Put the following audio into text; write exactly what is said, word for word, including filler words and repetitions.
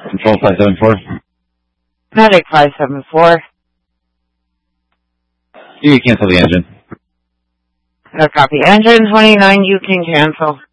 Control five seven four. Medic five seven four. You can cancel the engine. No copy. Engine twenty-nine, you can cancel.